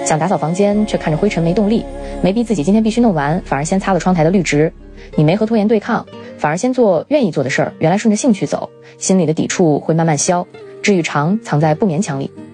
想打扫房间，却看着灰尘没动力，没逼自己今天必须弄完，反而先擦了窗台的绿植。你没和拖延对抗，反而先做愿意做的事儿，原来顺着兴趣走，心里的抵触会慢慢消。治愈长藏在不勉强里。